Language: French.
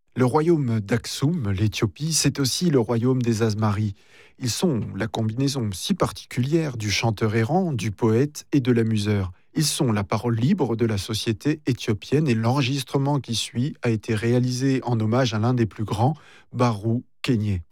Le royaume d'Aksum, l'Éthiopie, c'est aussi le royaume des Asmaris. Ils sont la combinaison si particulière du chanteur errant, du poète et de l'amuseur. Ils sont la parole libre de la société éthiopienne et l'enregistrement qui suit a été réalisé en hommage à l'un des plus grands, Barou Kenyé.